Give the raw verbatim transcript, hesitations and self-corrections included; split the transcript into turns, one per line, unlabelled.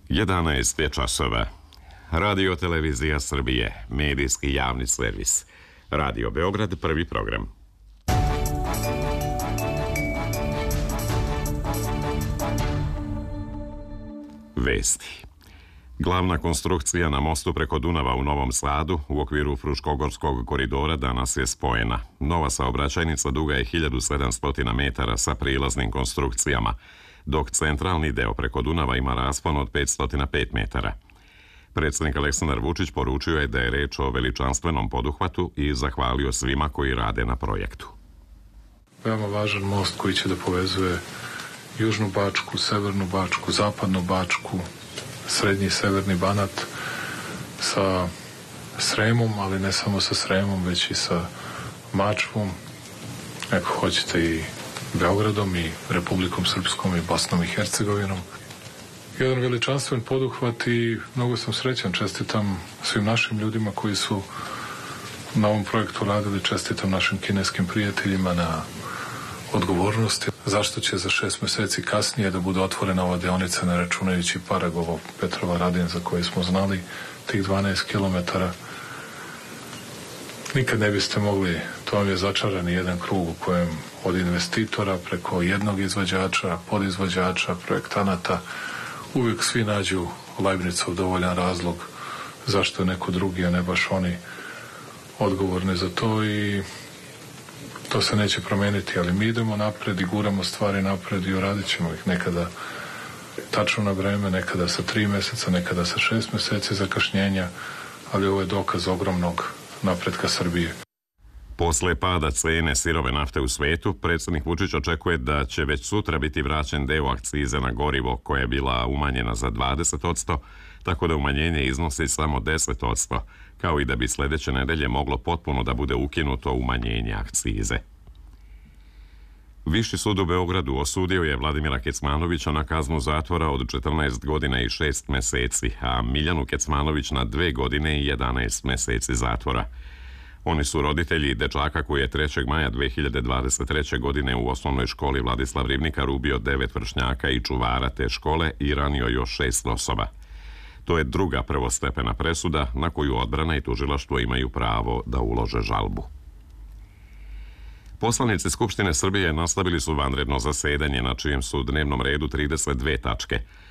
jedanaest je časova. Radio Televizija Srbije, medijski javni servis. Radio Beograd, prvi program. Vesti. Glavna konstrukcija na mostu preko Dunava u Novom Sadu u okviru Fruškogorskog koridora danas je spojena. Nova saobraćajnica duga je hiljadu sedamsto metara sa prilaznim konstrukcijama, dok centralni deo preko Dunava ima raspon od petsto pet metara. Predsjednik Aleksandar Vučić poručio je da je reč o veličanstvenom poduhvatu i zahvalio svima koji rade na projektu.
Veoma važan most koji će da povezuje Južnu Bačku, Severnu Bačku, Zapadnu Bačku, Srednji i Severni Banat sa Sremom, ali ne samo sa Sremom, već i sa Mačvom, ako hoćete i Beogradom i Republikom Srpskom i Bosnom i Hercegovinom. Jedan veličanstven poduhvat i mnogo sam srećan, čestitam svim našim ljudima koji su na ovom projektu radili, čestitam našim kineskim prijateljima na odgovornosti. Zašto će za šest meseci kasnije da bude otvorena ova deonica, ne računajući Paragovo, Petrova Radin, za koje smo znali, tih dvanaest kilometara. Nikad ne biste mogli, to vam je začarani jedan krug u kojem od investitora preko jednog izvođača, podizvođača, projektanata, uvijek svi nađu Leibnicov dovoljan razlog zašto je neko drugi, a ne baš oni odgovorni za to i to se neće promeniti, ali mi idemo napred i guramo stvari napred i uradit ćemo ih nekada tačno na vreme, nekada sa tri meseca, nekada sa šest meseci zakašnjenja, ali ovo je dokaz ogromnog napretka Srbije.
Posle pada cene sirove nafte u svetu, predsjednik Vučić očekuje da će već sutra biti vraćen deo akcize na gorivo koja je bila umanjena za dvadeset posto, tako da umanjenje iznosi samo deset posto, kao i da bi sljedeće nedelje moglo potpuno da bude ukinuto umanjenje akcize. Viši sud u Beogradu osudio je Vladimira Kecmanovića na kaznu zatvora od četrnaest godina i šest meseci, a Miljanu Kecmanović na dve godine i jedanaest meseci zatvora. Oni su roditelji dečaka koji je trećeg maja dve hiljade dvadeset treće. godine u osnovnoj školi Vladislav Ribnikar ubio devet vršnjaka i čuvara te škole i ranio još šest osoba. To je druga prvostepena presuda na koju odbrana i tužilaštvo imaju pravo da ulože žalbu. Poslanici Skupštine Srbije nastavili su vanredno zasedanje na čijem su dnevnom redu trideset dve tačke.